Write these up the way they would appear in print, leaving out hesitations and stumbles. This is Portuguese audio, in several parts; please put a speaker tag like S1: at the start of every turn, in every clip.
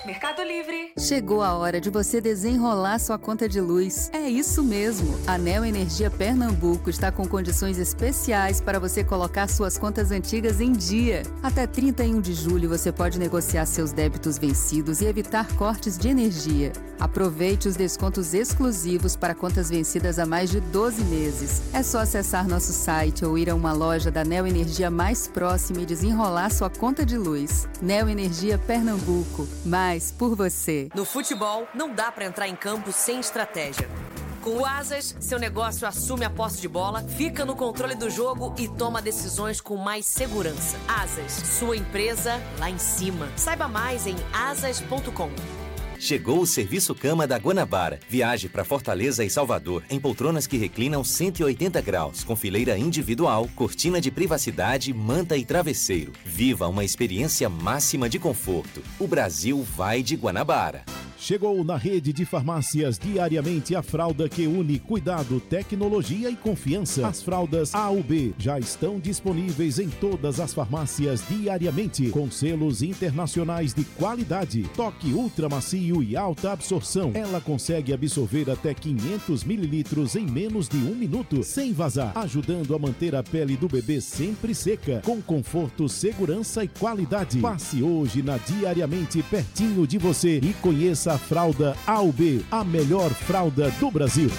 S1: Mercado Livre.
S2: Chegou a hora de você desenrolar sua conta de luz. É isso mesmo. A Neo Energia Pernambuco está com condições especiais para você colocar suas contas antigas em dia. Até 31 de julho você pode negociar seus débitos vencidos e evitar cortes de energia. Aproveite os descontos exclusivos para contas vencidas há mais de 12 meses. É só acessar nosso site ou ir a uma loja da Neo Energia mais próxima e desenrolar sua conta de luz. Neo Energia Pernambuco. Mais por você.
S1: No futebol, não dá pra entrar em campo sem estratégia. Com o Asas, seu negócio assume a posse de bola, fica no controle do jogo e toma decisões com mais segurança. Asas, sua empresa lá em cima. Saiba mais em asas.com.
S3: Chegou o Serviço Cama da Guanabara. Viaje para Fortaleza e Salvador em poltronas que reclinam 180 graus, com fileira individual, cortina de privacidade, manta e travesseiro. Viva uma experiência máxima de conforto. O Brasil vai de Guanabara.
S4: Chegou na rede de farmácias diariamente a fralda que une cuidado, tecnologia e confiança. As fraldas A/B já estão disponíveis em todas as farmácias diariamente, com selos internacionais de qualidade, toque ultra macio e alta absorção. Ela consegue absorver até 500 mililitros em menos de 1 minuto, sem vazar, ajudando a manter a pele do bebê sempre seca, com conforto, segurança e qualidade. Passe hoje na Diariamente pertinho de você e conheça a fralda A/B, a melhor fralda do Brasil.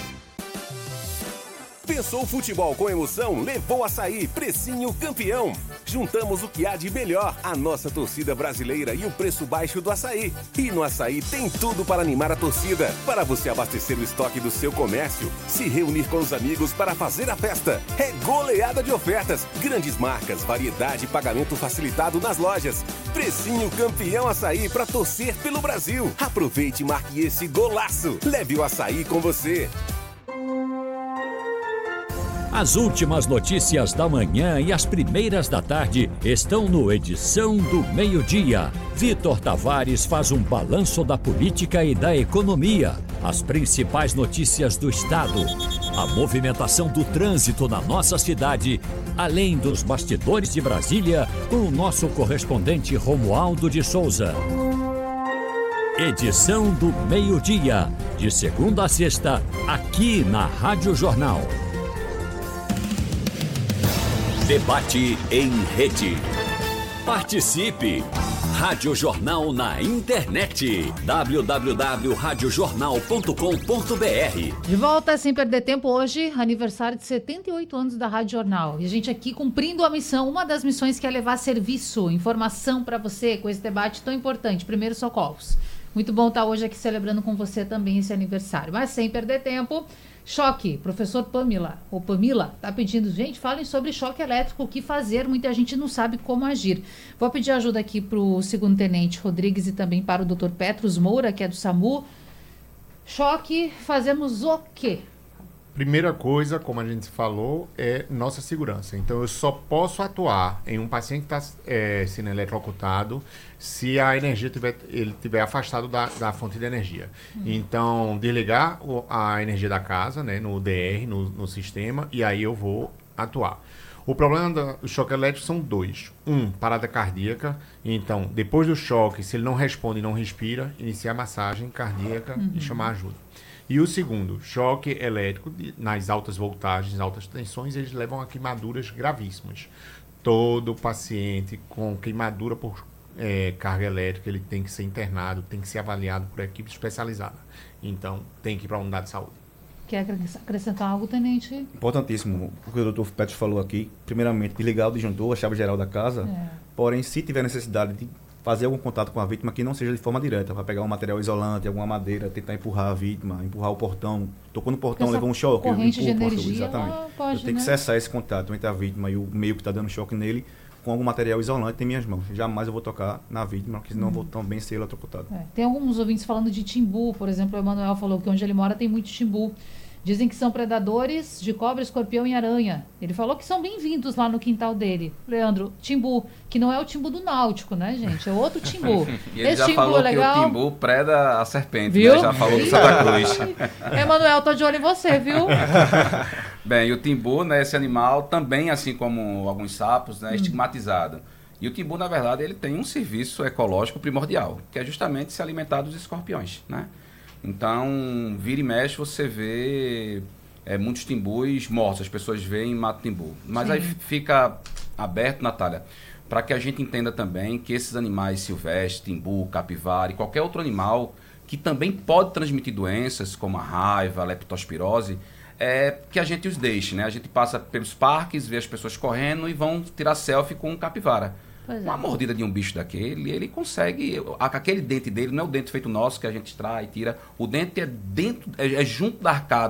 S5: Pensou futebol com emoção? Levou Açaí, precinho campeão. Juntamos o que há de melhor, a nossa torcida brasileira e o preço baixo do açaí. E no Açaí tem tudo para animar a torcida, para você abastecer o estoque do seu comércio, se reunir com os amigos para fazer a festa. É goleada de ofertas, grandes marcas, variedade e pagamento facilitado nas lojas. Precinho campeão Açaí para torcer pelo Brasil. Aproveite e marque esse golaço. Leve o Açaí com você.
S6: As últimas notícias da manhã e as primeiras da tarde estão no Edição do Meio-Dia. Vitor Tavares faz um balanço da política e da economia, as principais notícias do estado, a movimentação do trânsito na nossa cidade, além dos bastidores de Brasília, com o nosso correspondente Romualdo de Souza. Edição do Meio-Dia, de segunda a sexta, aqui na Rádio Jornal. Debate em rede. Participe! Rádio Jornal na internet. www.radiojornal.com.br.
S7: De volta sem perder tempo hoje, aniversário de 78 anos da Rádio Jornal. E a gente aqui cumprindo a missão, uma das missões que é levar serviço, informação para você com esse debate tão importante, primeiros socorros. Muito bom estar hoje aqui celebrando com você também esse aniversário. Mas sem perder tempo, choque. Professor Pamela está pedindo, gente, falem sobre choque elétrico, o que fazer, muita gente não sabe como agir. Vou pedir ajuda aqui para o segundo-tenente Rodrigues e também para o Dr. Petros Moura, que é do SAMU. Choque, fazemos o quê?
S8: Primeira coisa, como a gente falou, é nossa segurança. Então, eu só posso atuar em um paciente que está sendo eletrocutado se a energia ele estiver afastado da fonte de energia. Então, desligar a energia da casa, né, no DR, no sistema, e aí eu vou atuar. O problema do choque elétrico são dois. Parada cardíaca. Então, depois do choque, se ele não responde e não respira, iniciar a massagem cardíaca e chamar ajuda. E o segundo, choque elétrico, nas altas voltagens, altas tensões, eles levam a queimaduras gravíssimas. Todo paciente com queimadura por carga elétrica, ele tem que ser internado, tem que ser avaliado por equipe especializada. Então, tem que ir para a unidade de saúde.
S7: Quer acrescentar algo, tenente?
S9: Importantíssimo o que o doutor Petros falou aqui. Primeiramente, desligar o disjuntor, a chave geral da casa. Porém, se tiver necessidade de fazer algum contato com a vítima que não seja de forma direta, vai pegar um material isolante, alguma madeira, tentar empurrar a vítima, empurrar o portão, tocou no portão, levou um choque,
S7: corrente de energia,
S9: exatamente.
S7: Pode,
S9: eu tenho que cessar esse contato entre a vítima e o meio que está dando choque nele com algum material isolante em minhas mãos. Jamais eu vou tocar na vítima, porque senão eu vou também ser eletrocutado.
S7: Tem alguns ouvintes falando de timbu, por exemplo, o Emanuel falou que onde ele mora tem muito timbu. Dizem que são predadores de cobra, escorpião e aranha. Ele falou que são bem-vindos lá no quintal dele. Leandro, timbu, que não é o timbu do Náutico, né, gente? É outro timbu.
S10: E ele já falou
S7: é legal.
S10: Que o timbu preda a serpente,
S7: viu?
S10: Né? Já falou do Santa Cruz.
S7: Emanuel, tô de olho em você, viu?
S10: Bem, o timbu, né, esse animal, também, assim como alguns sapos, né, é estigmatizado. E o timbu, na verdade, ele tem um serviço ecológico primordial, que é justamente se alimentar dos escorpiões, né? Então, vira e mexe, você vê muitos timbus mortos, as pessoas veem e matam timbu. Mas aí fica aberto, Natália, para que a gente entenda também que esses animais silvestres, timbu, capivara e qualquer outro animal que também pode transmitir doenças, como a raiva, a leptospirose, que a gente os deixe, né? A gente passa pelos parques, vê as pessoas correndo e vão tirar selfie com um capivara. Uma mordida de um bicho daquele, ele consegue... Aquele dente dele não é o dente feito nosso, que a gente extrai e tira. O dente é junto da arcada